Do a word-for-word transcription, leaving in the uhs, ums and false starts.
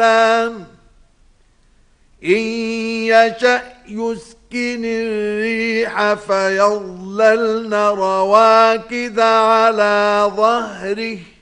إن يشأ يسكن الريح فيظللن رواكد على ظهره